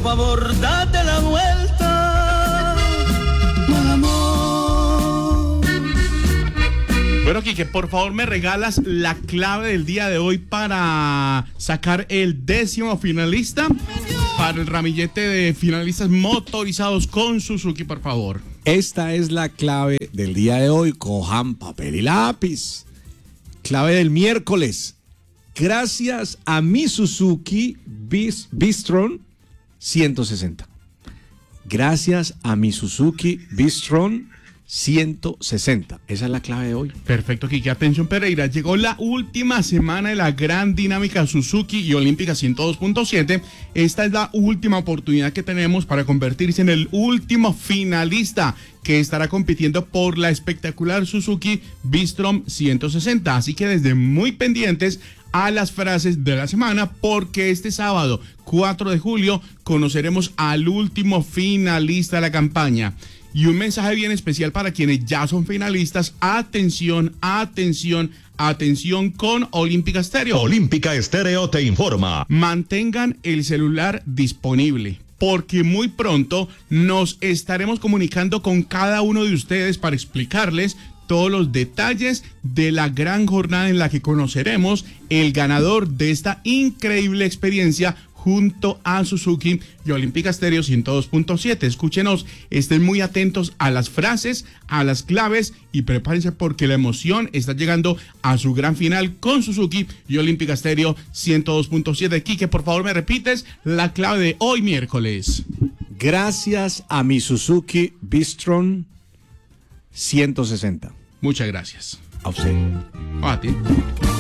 favor, date la vuelta, mal amor. Bueno, Quique, por favor me regalas la clave del día de hoy para sacar el 10º finalista para el ramillete de finalistas motorizados con Suzuki, por favor. Esta es la clave del día de hoy. Cojan papel y lápiz. Clave del miércoles. Gracias a mi Suzuki Bistron 160. Gracias a mi Suzuki Bistron 160. Esa es la clave de hoy. Perfecto, Quique. Atención, Pereira. Llegó la última semana de la gran dinámica Suzuki y Olímpica 102.7. Esta es la última oportunidad que tenemos para convertirse en el último finalista que estará compitiendo por la espectacular Suzuki Bistron 160. Así que desde muy pendientes a las frases de la semana, porque este sábado 4 de julio conoceremos al último finalista de la campaña. Y un mensaje bien especial para quienes ya son finalistas. Atención, atención, atención con Olímpica Stereo. Olímpica Estéreo te informa. Mantengan el celular disponible, porque muy pronto nos estaremos comunicando con cada uno de ustedes para explicarles todos los detalles de la gran jornada en la que conoceremos el ganador de esta increíble experiencia junto a Suzuki y Olímpica Stereo 102.7. Escúchenos, estén muy atentos a las frases, a las claves y prepárense porque la emoción está llegando a su gran final con Suzuki y Olímpica Stereo 102.7. Quique, por favor, me repites la clave de hoy miércoles. Gracias a mi Suzuki Bistron 160. Muchas gracias. A usted. A ti.